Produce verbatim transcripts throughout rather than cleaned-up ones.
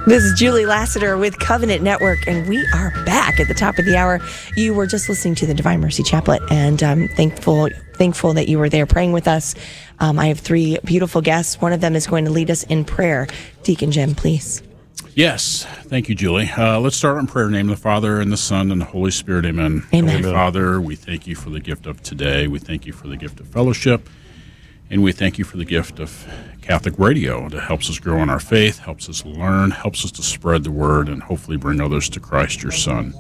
This is Julie Lassiter with Covenant Network, and we are back at the top of the hour. You were just listening to the Divine Mercy Chaplet, and I'm thankful thankful that you were there praying with us. Um, I have three beautiful guests. One of them is going to lead us in prayer. Deacon Jim, please. Yes. Thank you, Julie. Uh, let's start in prayer. In the name of the Father, and the Son, and the Holy Spirit. Amen. Amen. Heavenly Father, we thank you for the gift of today. We thank you for the gift of fellowship. And we thank you for the gift of Catholic radio that helps us grow in our faith, helps us learn, helps us to spread the word, and hopefully bring others to Christ, your Son.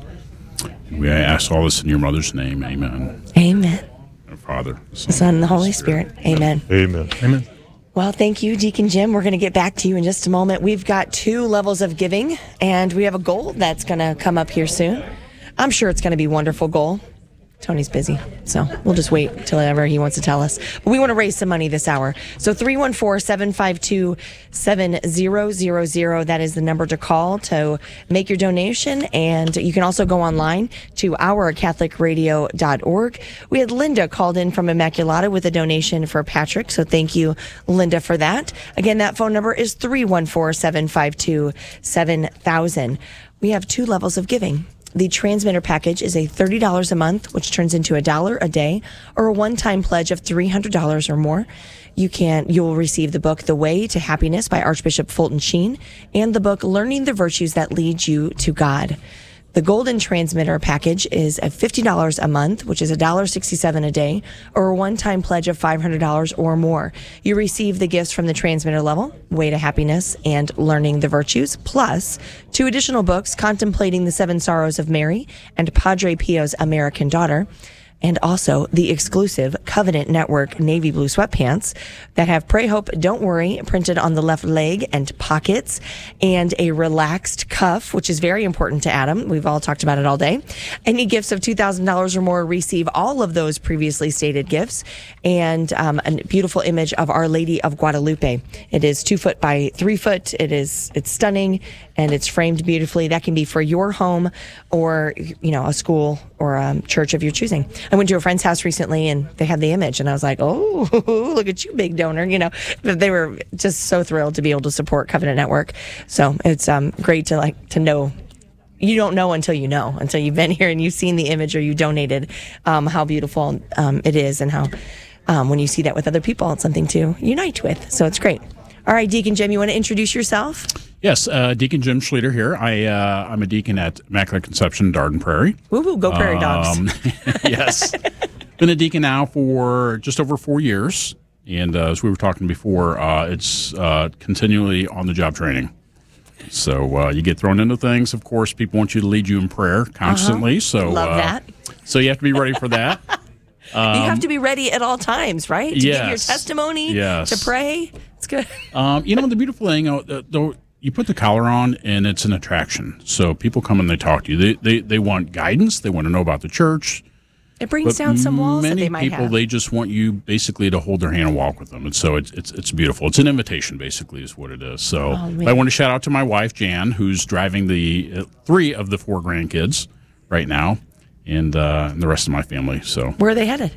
And we ask all this in your mother's name. Amen. Amen. Our Father, the Son, The Son, and the Holy Spirit. Amen. Amen. Amen. Well, thank you, Deacon Jim. We're going to get back to you in just a moment. We've got two levels of giving, and we have a goal that's going to come up here soon. I'm sure it's going to be a wonderful goal. Tony's busy, so we'll just wait till ever he wants to tell us. But we want to raise some money this hour. So three one four, seven five two, seven zero zero zero, that is the number to call to make your donation. And you can also go online to our catholic radio dot org. We had Linda called in from Immaculata with a donation for Patrick, so thank you, Linda, for that. Again, that phone number is three one four, seven five two, seven thousand. We have two levels of giving. The transmitter package is a thirty dollars a month, which turns into a dollar a day, or a one-time pledge of three hundred dollars or more. You can, you will receive the book, The Way to Happiness by Archbishop Fulton Sheen, and the book, Learning the Virtues That Lead You to God. The golden transmitter package is at fifty dollars a month, which is one dollar sixty-seven a day, or a one-time pledge of five hundred dollars or more. You receive the gifts from the transmitter level, Way to Happiness and Learning the Virtues, plus two additional books, Contemplating the Seven Sorrows of Mary and Padre Pio's American Daughter, and also the exclusive Covenant Network navy blue sweatpants that have Pray, Hope, Don't Worry printed on the left leg and pockets, and a relaxed cuff, which is very important to Adam. We've all talked about it all day. Any gifts of two thousand dollars or more receive all of those previously stated gifts, and um, a beautiful image of Our Lady of Guadalupe. It is two foot by three foot. It is, it's stunning, and it's framed beautifully. That can be for your home or, you know, a school or a church of your choosing. I went to a friend's house recently, and they had the image, and I was like, oh, look at you, big donor. You know, they were just so thrilled to be able to support Covenant Network. So it's um, great to like to know. You don't know until you know, until you've been here and you've seen the image or you donated, um, how beautiful um, it is, and how um, when you see that with other people, it's something to unite with. So it's great. All right, Deacon Jim, you want to introduce yourself? Yes, uh, Deacon Jim Schlueter here. I, uh, I'm a deacon at Immaculate Conception, Darden Prairie. Woo-hoo, go Prairie Dogs. Um, yes. Been a deacon now for just over four years. And uh, as we were talking before, uh, it's uh, continually on-the-job training. So uh, you get thrown into things. Of course, people want you to lead you in prayer constantly. Uh-huh. So Love uh, that. So you have to be ready for that. Um, you have to be ready at all times, right? To yes, give your testimony, yes. to pray. It's good. Um, you know, the beautiful thing, uh, the, the, you put the collar on, and it's an attraction. So people come and they talk to you. They they, they want guidance. They want to know about the church. It brings down some walls that many they might people, have. they just want you basically to hold their hand and walk with them. And so it's it's, it's beautiful. It's an invitation, basically, is what it is. So Oh, I want to shout out to my wife, Jan, who's driving the uh, three of the four grandkids right now, and, uh, and the rest of my family. So Where are they headed?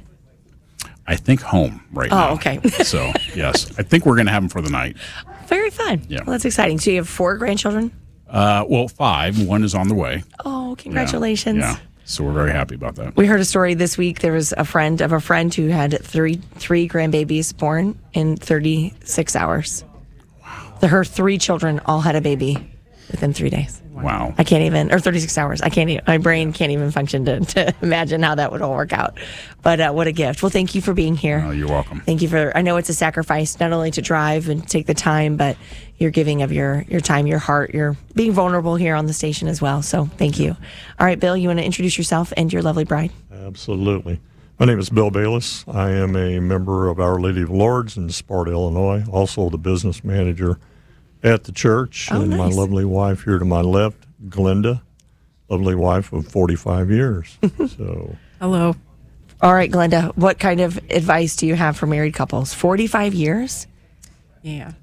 I think home right Oh, now. okay. So, yes, I think we're going to have them for the night. Very fun. Yeah. Well, that's exciting. So you have four grandchildren? Uh, well, five. One is on the way. Oh, congratulations. Yeah. yeah. So we're very happy about that. We heard a story this week. There was a friend of a friend who had three three grandbabies born in thirty-six hours. Wow. The, her three children all had a baby within three days. Wow. I can't even, or thirty-six hours. I can't even, my brain can't even function to, to imagine how that would all work out. But uh, what a gift. Well, thank you for being here. Oh, you're welcome. Thank you for, I know it's a sacrifice not only to drive and take the time, but you're giving of your, your time, your heart, you're being vulnerable here on the station as well. So thank you. All right, Bill, you want to introduce yourself and your lovely bride? Absolutely. My name is Bill Bayless. I am a member of Our Lady of Lourdes in Sparta, Illinois, also the business manager at the church. Oh, and nice. my lovely wife here to my left, Glenda, lovely wife of forty-five years. So, Hello. All right, Glenda, what kind of advice do you have for married couples? forty-five years? Yeah.